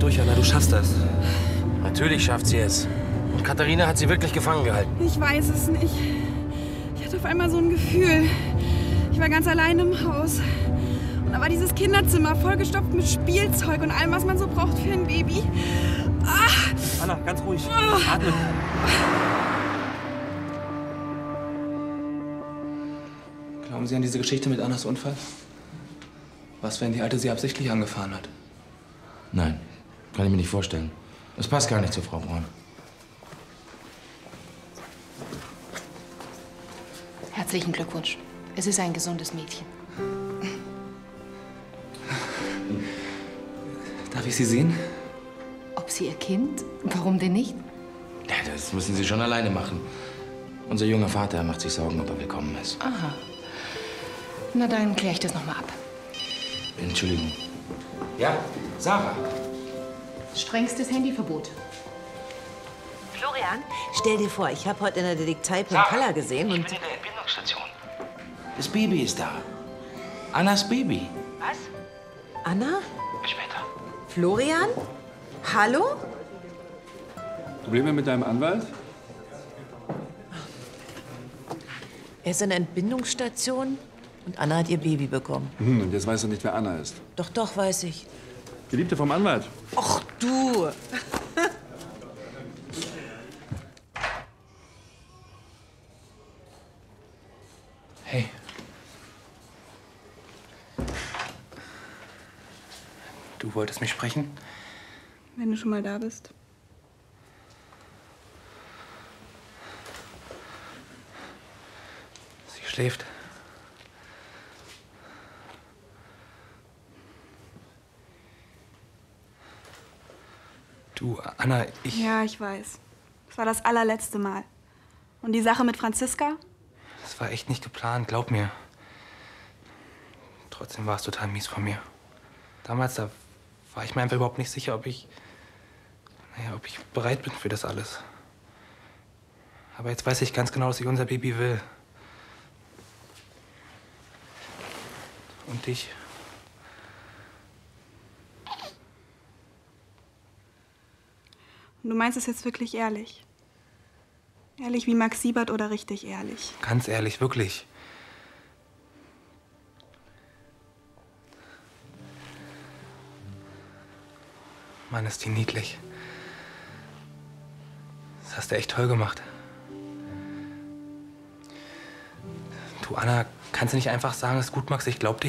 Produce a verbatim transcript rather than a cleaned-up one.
durch, Anna. Du schaffst das. Natürlich schafft sie es. Und Katharina hat sie wirklich gefangen gehalten. Ich weiß es nicht. Ich hatte auf einmal so ein Gefühl. Ich war ganz allein im Haus. Und da war dieses Kinderzimmer vollgestopft mit Spielzeug und allem, was man so braucht für ein Baby. Ah! Anna, ganz ruhig. Ah! Atme. Glauben Sie an diese Geschichte mit Annas Unfall? Was, wenn die Alte sie absichtlich angefahren hat? Nein, kann ich mir nicht vorstellen. Das passt gar nicht zu Frau Braun. Herzlichen Glückwunsch. Es ist ein gesundes Mädchen. Darf ich Sie sehen? Ob sie ihr Kind? Warum denn nicht? Ja, das müssen Sie schon alleine machen. Unser junger Vater macht sich Sorgen, ob er willkommen ist. Aha. Na, dann kläre ich das noch mal ab. Entschuldigung. Ja, Sarah. Strengstes Handyverbot. Florian, stell dir vor, ich habe heute in der Detektei Pencalla gesehen und... Ich bin in der Entbindungsstation. Das Baby ist da. Annas Baby. Was? Anna? Bis später. Florian? Hallo? Probleme mit deinem Anwalt? Er ist in der Entbindungsstation und Anna hat ihr Baby bekommen. Hm, und jetzt weißt du nicht, wer Anna ist. Doch, doch, weiß ich. Geliebte vom Anwalt. Ach, du! Hey. Du wolltest mich sprechen? Wenn du schon mal da bist. Sie schläft. Du, Anna, ich... Ja, ich weiß. Das war das allerletzte Mal. Und die Sache mit Franziska? Das war echt nicht geplant, glaub mir. Trotzdem war es total mies von mir. Damals, da war ich mir einfach überhaupt nicht sicher, ob ich... Naja, ob ich bereit bin für das alles. Aber jetzt weiß ich ganz genau, dass ich unser Baby will. Und dich. Und du meinst es jetzt wirklich ehrlich? Ehrlich wie Max Siebert oder richtig ehrlich? Ganz ehrlich, wirklich. Mann, ist die niedlich. Das hast du echt toll gemacht. Du, Anna, kannst du nicht einfach sagen, es ist gut, Max, ich glaub dir